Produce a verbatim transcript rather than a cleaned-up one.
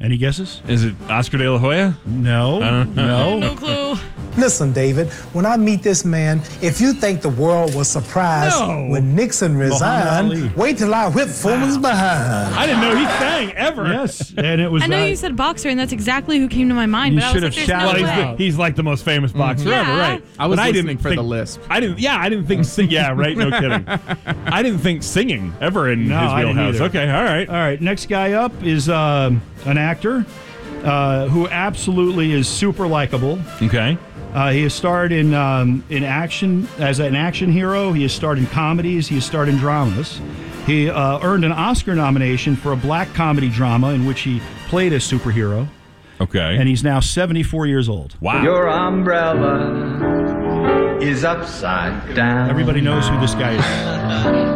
Any guesses? Is it Oscar De La Hoya? No. No. No clue. Listen, David, when I meet this man, if you think the world was surprised No. when Nixon Muhammad resigned, Ali. wait till I whip Foreman's behind. I didn't know he sang ever. Yes, and it was. I know uh, you said boxer, and that's exactly who came to my mind. You But I was should like, have there's no shouted Well, he's, way. the, he's like the most famous boxer Yeah. ever, right? I was But listening didn't for think, the lisp. I didn't. Yeah, I didn't think. Sing, yeah, right. No kidding. I didn't think singing ever in No, his I didn't wheelhouse. either. Okay, all right. All right, next guy up is um an actor uh, who absolutely is super likable. Okay. Uh, he has starred in um, in action as an action hero. He has starred in comedies. He has starred in dramas. He uh, earned an Oscar nomination for a black comedy drama in which he played a superhero. Okay. And he's now seventy-four years old. Wow. Your umbrella is upside down. Everybody knows who this guy is.